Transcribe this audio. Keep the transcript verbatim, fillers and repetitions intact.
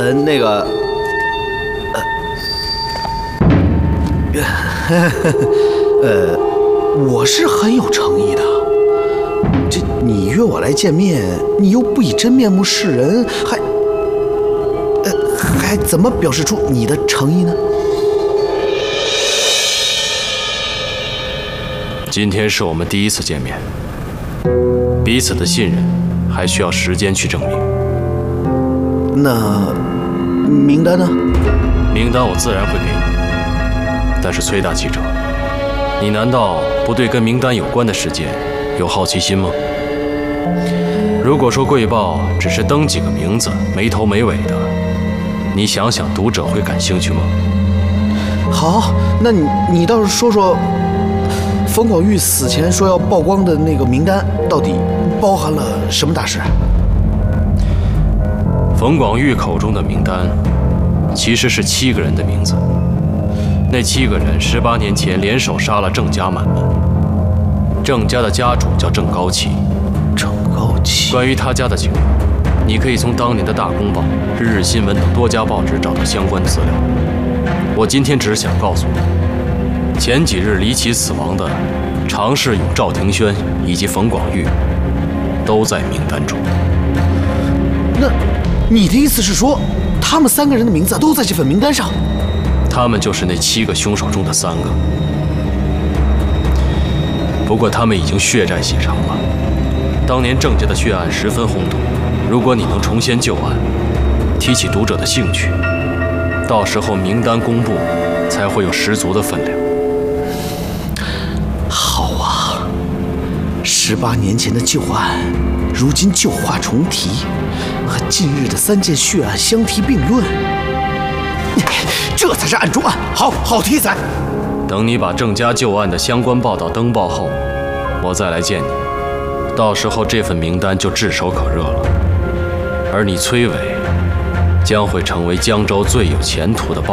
呃，那个，呃，呃，我是很有诚意的。这你约我来见面，你又不以真面目示人，还，呃，还怎么表示出你的诚意呢？ 今天是我们第一次见面，彼此的信任还需要时间去证明。 那名单呢？ 名单我自然会给你，但是崔大记者，你难道不对跟名单有关的事件有好奇心吗？如果说贵报只是登几个名字，没头没尾的，你想想读者会感兴趣吗？ 好，那你你倒是说说，冯广玉死前说要曝光的那个名单，到底包含了什么大事？ 冯广玉口中的名单，其实是七个人的名字。那七个人十八年前联手杀了郑家满门。郑家的家主叫郑高启。 郑高启。 关于他家的情况，你可以从当年的《大公报》《日日新闻》等多家报纸找到相关的资料。我今天只是想告诉你，前几日离奇死亡的常世勇、赵庭轩以及冯广玉，都在名单中。 那你的意思是说，他们三个人的名字都在这份名单上？ 他们就是那七个凶手中的三个。不过他们已经血债血偿了。当年郑家的血案十分轰动，如果你能重现旧案，提起读者的兴趣，到时候名单公布才会有十足的分量。 好啊，十八年前的旧案，如今旧话重提，和近日的三件血案相提并论，这才是案中案，好好题材。 等你把郑家旧案的相关报道登报后，我再来见你，到时候这份名单就炙手可热了。而你崔伟将会成为江州最有前途的报